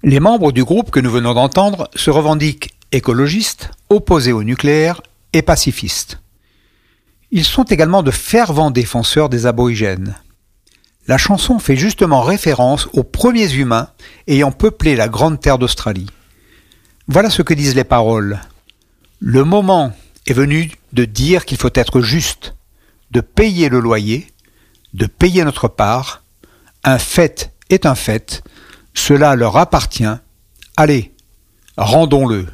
Les membres du groupe que nous venons d'entendre se revendiquent écologistes, opposés au nucléaire et pacifistes. Ils sont également de fervents défenseurs des aborigènes. La chanson fait justement référence aux premiers humains ayant peuplé la grande terre d'Australie. Voilà ce que disent les paroles. Le moment est venu de dire qu'il faut être juste, de payer le loyer, de payer notre part. Un fait est un fait, cela leur appartient. Allez, rendons-le.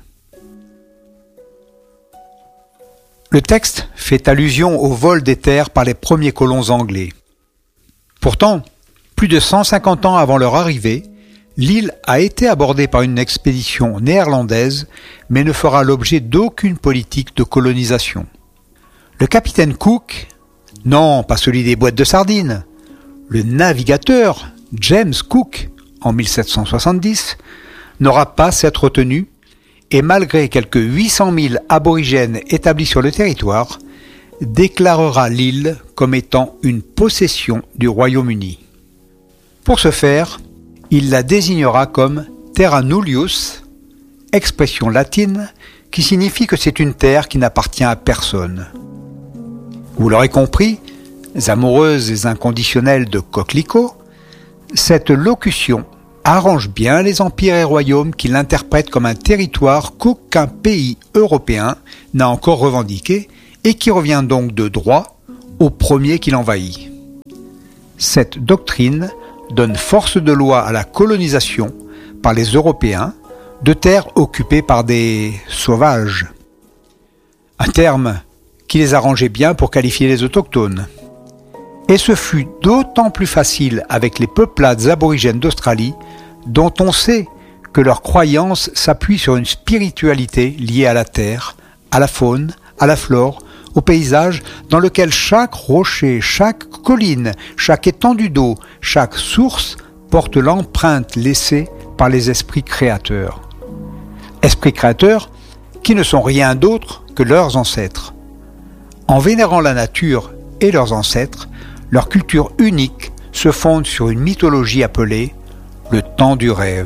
Le texte fait allusion au vol des terres par les premiers colons anglais. Pourtant, plus de 150 ans avant leur arrivée, l'île a été abordée par une expédition néerlandaise, mais ne fera l'objet d'aucune politique de colonisation. Le capitaine Cook, non, pas celui des boîtes de sardines, le navigateur James Cook, en 1770, n'aura pas cette retenue, et malgré quelques 800 000 aborigènes établis sur le territoire, déclarera l'île comme étant une possession du Royaume-Uni. Pour ce faire, il la désignera comme Terra Nullius, expression latine qui signifie que c'est une terre qui n'appartient à personne. Vous l'aurez compris, amoureuses et inconditionnelles de coquelicots, cette locution arrange bien les empires et royaumes qui l'interprètent comme un territoire qu'aucun pays européen n'a encore revendiqué et qui revient donc de droit au premier qui l'envahit. Cette doctrine donne force de loi à la colonisation par les Européens de terres occupées par des sauvages. Un terme qui les arrangeait bien pour qualifier les autochtones. Et ce fut d'autant plus facile avec les peuplades aborigènes d'Australie, dont on sait que leur croyance s'appuie sur une spiritualité liée à la terre, à la faune, à la flore, au paysage dans lequel chaque rocher, chaque colline, chaque étendue d'eau, chaque source porte l'empreinte laissée par les esprits créateurs. Esprits créateurs qui ne sont rien d'autre que leurs ancêtres. En vénérant la nature et leurs ancêtres, leur culture unique se fonde sur une mythologie appelée le temps du rêve.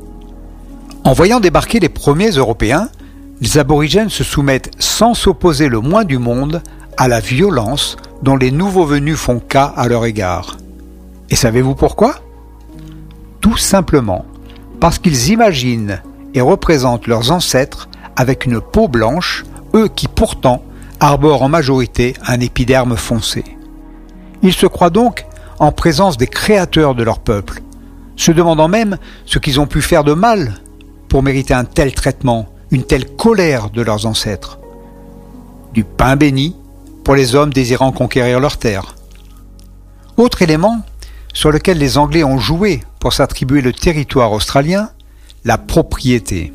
En voyant débarquer les premiers Européens, les aborigènes se soumettent sans s'opposer le moins du monde à la violence dont les nouveaux venus font cas à leur égard. Et savez-vous pourquoi ? Tout simplement parce qu'ils imaginent et représentent leurs ancêtres avec une peau blanche, eux qui pourtant arborent en majorité un épiderme foncé. Ils se croient donc en présence des créateurs de leur peuple, se demandant même ce qu'ils ont pu faire de mal pour mériter un tel traitement, une telle colère de leurs ancêtres. Du pain béni pour les hommes désirant conquérir leur terre. Autre élément sur lequel les Anglais ont joué pour s'attribuer le territoire australien, la propriété.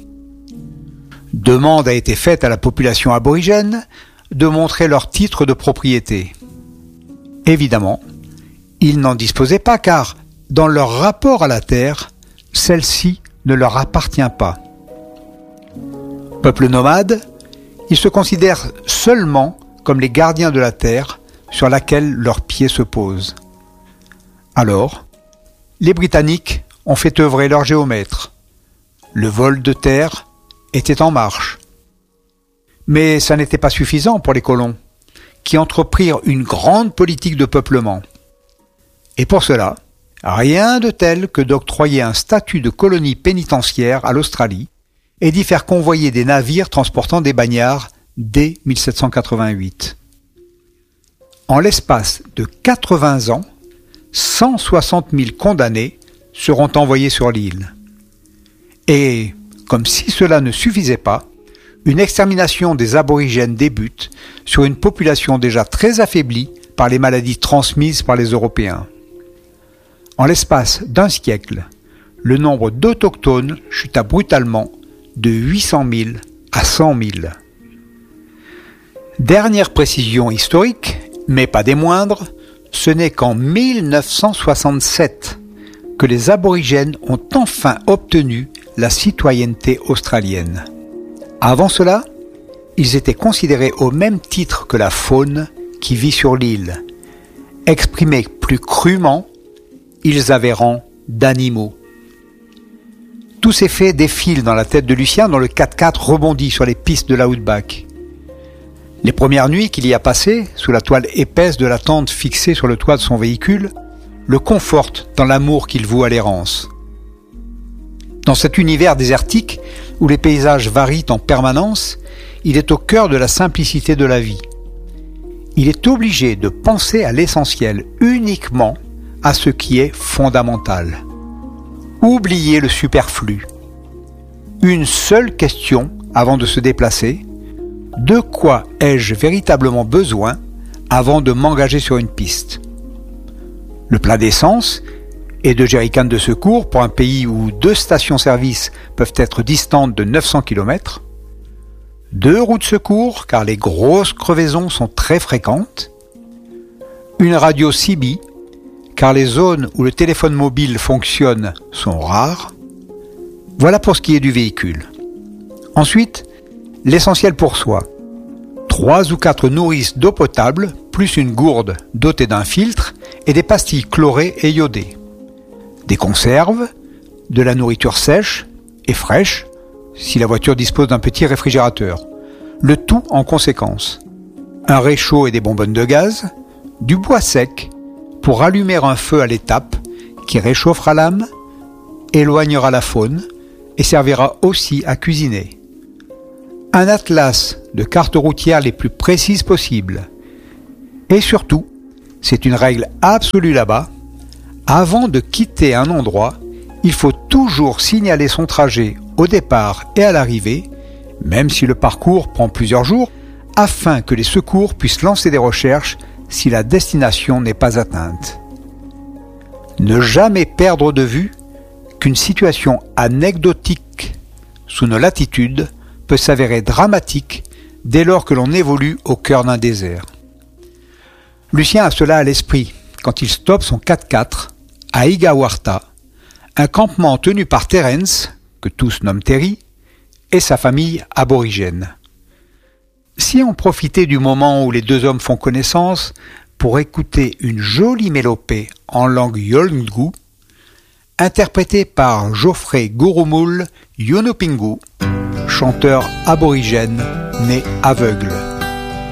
Demande a été faite à la population aborigène de montrer leur titre de propriété. Évidemment, ils n'en disposaient pas car, dans leur rapport à la terre, celle-ci ne leur appartient pas. Peuple nomade, ils se considèrent seulement comme les gardiens de la terre sur laquelle leurs pieds se posent. Alors, les Britanniques ont fait œuvrer leurs géomètres. Le vol de terre était en marche. Mais ça n'était pas suffisant pour les colons, qui entreprirent une grande politique de peuplement. Et pour cela, rien de tel que d'octroyer un statut de colonie pénitentiaire à l'Australie et d'y faire convoyer des navires transportant des bagnards dès 1788. En l'espace de 80 ans, 160 000 condamnés seront envoyés sur l'île. Et, comme si cela ne suffisait pas, une extermination des aborigènes débute sur une population déjà très affaiblie par les maladies transmises par les Européens. En l'espace d'un siècle, le nombre d'autochtones chuta brutalement de 800 000 à 100 000. Dernière précision historique, mais pas des moindres, ce n'est qu'en 1967 que les aborigènes ont enfin obtenu la citoyenneté australienne. Avant cela, ils étaient considérés au même titre que la faune qui vit sur l'île. Exprimés plus crûment, ils avaient rang d'animaux. Tous ces faits défilent dans la tête de Lucien dont le 4x4 rebondit sur les pistes de l'Outback. Les premières nuits qu'il y a passées, sous la toile épaisse de la tente fixée sur le toit de son véhicule, le confortent dans l'amour qu'il voue à l'errance. Dans cet univers désertique, où les paysages varient en permanence, il est au cœur de la simplicité de la vie. Il est obligé de penser à l'essentiel, uniquement à ce qui est fondamental. Oubliez le superflu. Une seule question avant de se déplacer. De quoi ai-je véritablement besoin avant de m'engager sur une piste? Le plein d'essence et de jerrycans de secours pour un pays où 2 stations-service peuvent être distantes de 900 km, 2 roues de secours car les grosses crevaisons sont très fréquentes, une radio CB car les zones où le téléphone mobile fonctionne sont rares. Voilà pour ce qui est du véhicule. Ensuite, l'essentiel pour soi. 3 ou 4 nourrices d'eau potable, plus une gourde dotée d'un filtre et des pastilles chlorées et iodées. Des conserves, de la nourriture sèche et fraîche, si la voiture dispose d'un petit réfrigérateur. Le tout en conséquence. Un réchaud et des bonbonnes de gaz, du bois sec pour allumer un feu à l'étape qui réchauffera l'âme, éloignera la faune et servira aussi à cuisiner. Un atlas de cartes routières les plus précises possibles. Et surtout, c'est une règle absolue là-bas, avant de quitter un endroit, il faut toujours signaler son trajet au départ et à l'arrivée, même si le parcours prend plusieurs jours, afin que les secours puissent lancer des recherches si la destination n'est pas atteinte. Ne jamais perdre de vue qu'une situation anecdotique sous nos latitudes peut s'avérer dramatique dès lors que l'on évolue au cœur d'un désert. Lucien a cela à l'esprit quand il stoppe son 4x4 à Igawarta, un campement tenu par Terence, que tous nomment Terry, et sa famille aborigène. Si on profitait du moment où les 2 hommes font connaissance pour écouter une jolie mélopée en langue Yolngu, interprétée par Geoffrey Gurrumul Yunupingu, chanteur aborigène né aveugle.